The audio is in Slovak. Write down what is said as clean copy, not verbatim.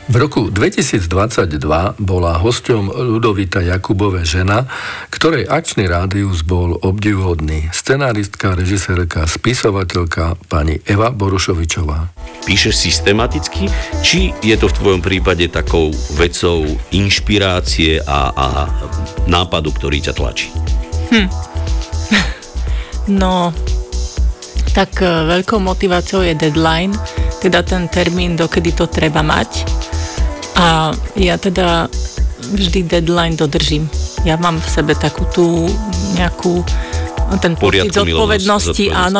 V roku 2022 bola hosťom Ľudovita Jakubové žena, ktorej akčný rádius bol obdivuhodný. Scenáristka, režisérka, spisovateľka pani Eva Borušovičová. Píšeš systematicky, či je to v tvojom prípade takou vecou inšpirácie a nápadu, ktorý ťa tlačí? No, tak veľkou motiváciou je deadline, teda ten termín, dokedy to treba mať. A ja teda vždy deadline dodržím. Ja mám v sebe takú tú nejakú ten pocit zodpovednosti, áno,